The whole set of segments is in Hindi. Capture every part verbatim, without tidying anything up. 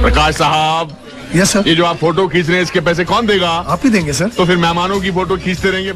प्रकाश साहब, यस सर। ये जो आप फोटो खींच रहे हैं इसके पैसे कौन देगा? आप ही देंगे सर। तो फिर मेहमानों की फोटो खींचते रहेंगे।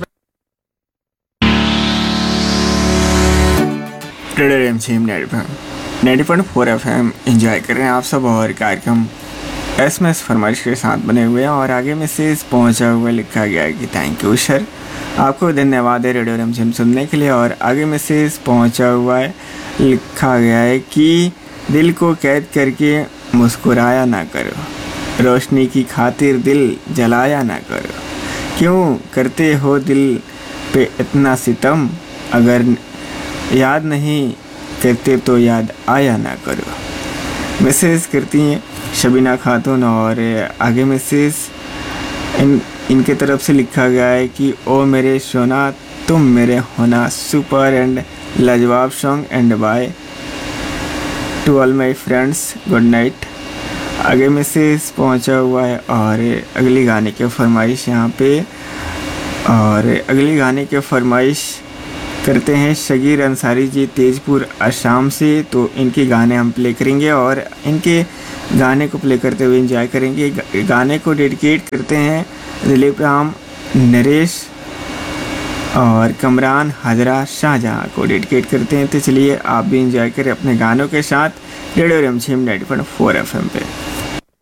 रेडियो रिमझिम ninety point four F M enjoy कर रहे हैं आप सब, और कार्यक्रम एस एम एस फरमाइश के साथ बने हुए हैं। और आगे मैसेज पहुंचा हुआ लिखा गया है कि थैंक यू सर, आपको धन्यवाद है रेडियो रिमझिम सुनने के लिए। और आगे मैसेज पहुंचा हुआ है, लिखा गया है कि दिल को कैद करके मुस्कुराया ना करो, रोशनी की खातिर दिल जलाया ना करो, क्यों करते हो दिल पे इतना सितम, अगर याद नहीं करते तो याद आया ना करो। मैसेज करती हैं शबीना खातून। और आगे मैसेज इन इनके तरफ से लिखा गया है कि ओ मेरे सोना तुम मेरे होना, सुपर एंड लाजवाब song and by two all my friends, good night. आगे मैसेज पहुंचा हुआ है और अगली गाने की फरमाइश यहाँ पे, और अगली गाने की फरमाइश करते हैं शगीर अंसारी जी तेजपुर असम से। तो इनके गाने हम प्ले करेंगे और इनके गाने को प्ले करते हुए एंजॉय करेंगे। गाने को डेडिकेट करते हैं दिलीप राम, नरेश और कमरान हजरा शाहजहाँ को डेडिकेट करते हैं। तो चलिए आप भी एंजॉय करें अपने गानों के साथ रेडियो रिमझिम ninety point four F M पे।